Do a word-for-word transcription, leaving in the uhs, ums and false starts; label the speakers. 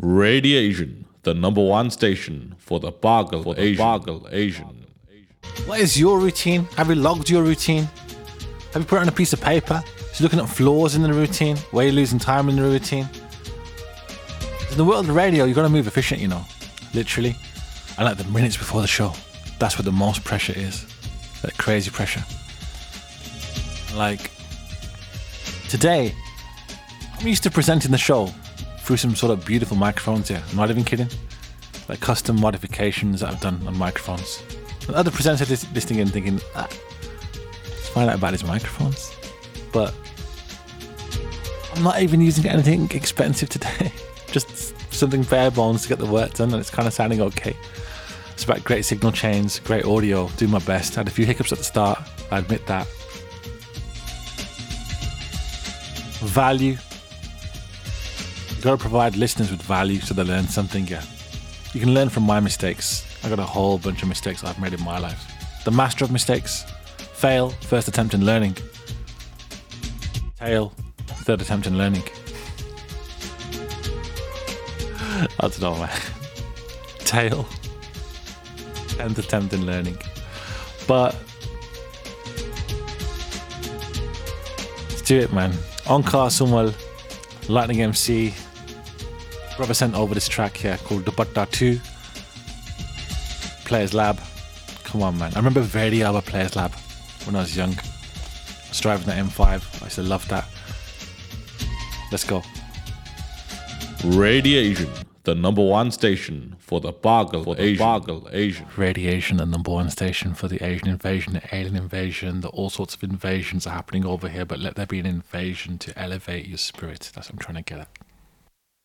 Speaker 1: Radiation, the number one station for the Bargal for Asian. Bargal Asian.
Speaker 2: What is your routine? Have you logged your routine? Have you put it on a piece of paper? So looking at flaws in the routine, where you're losing time in the routine. In the world of radio, you've got to move efficient, you know, literally. And like the minutes before the show, that's where the most pressure is. That crazy pressure. Like, today, I'm used to presenting the show through some sort of beautiful microphones here. I'm not even kidding. Like custom modifications that I've done on microphones. And other presenters lis- listening and thinking, ah, let's find out about his microphones. But I'm not even using anything expensive today. Just something bare bones to get the work done, and it's kind of sounding okay. It's about great signal chains, great audio, do my best. I had a few hiccups at the start, I admit that. Value. You've got to provide listeners with value so they learn something, yeah. You can learn from my mistakes. I got a whole bunch of mistakes I've made in my life. The master of mistakes. Fail, first attempt in learning. Tail, third attempt in learning. I don't know, man. Tail, tenth attempt in learning. But let's do it, man. Onkar Sumal, Lightning M C. Brother sent over this track here called Dupatta two. Players Lab. Come on, man. I remember very our Players Lab when I was young. I was driving the M five. I used to love that. Let's go.
Speaker 1: Radiation, the number one station for the Bargal for Asian. Bargal Asian.
Speaker 2: Radiation, the number one station for the Asian invasion, the alien invasion, the all sorts of invasions are happening over here, but let there be an invasion to elevate your spirit. That's what I'm trying to get at.